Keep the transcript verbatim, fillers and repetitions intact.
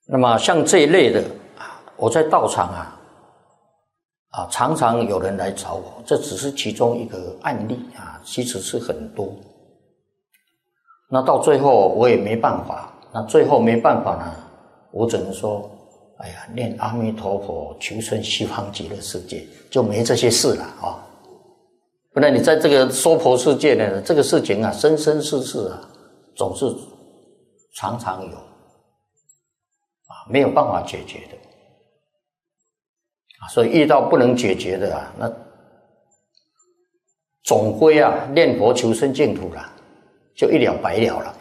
那么像这一类的，我在道场啊，啊，常常有人来找我，这只是其中一个案例啊，其实是很多。那到最后我也没办法，那最后没办法呢，我只能说，哎呀，念阿弥陀佛，求生西方极乐世界，就没这些事了啊。不然你在这个娑婆世界呢，这个事情啊，生生世世啊，总是常常有啊，没有办法解决的啊，所以遇到不能解决的啊，那总归啊，念佛求生净土了，就一了百了了。